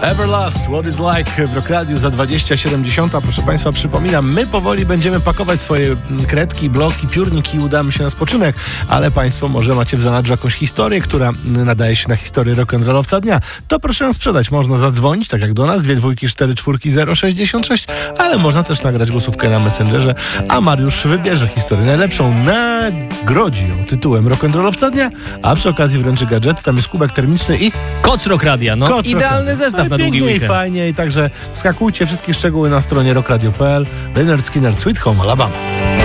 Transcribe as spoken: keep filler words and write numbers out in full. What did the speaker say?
Everlast, What is Like w Rock Radiu za dwadzieścia siedemdziesiąt. Proszę Państwa, przypominam, my powoli będziemy pakować swoje kredki, bloki, piórniki i udamy się na spoczynek, ale Państwo może macie w zanadrzu jakąś historię, która nadaje się na historię rock'n'rollowca dnia. To proszę ją sprzedać. Można zadzwonić, tak jak do nas, dwie dwójki, cztery czwórki, zero sześćdziesiąt sześć, ale można też nagrać głosówkę na Messengerze, a Mariusz wybierze historię najlepszą, nagrodzi ją tytułem rock'n'rollowca dnia, a przy okazji wręczy gadżet. Tam jest kubek termiczny i Koc Rock Radia, no Koc idealny Rock zestaw na długi i weekend. fajnie, i także wskakujcie, wszystkie szczegóły na stronie rock radio kropka p l. Lynyrd Skynyrd, Sweet Home Alabama.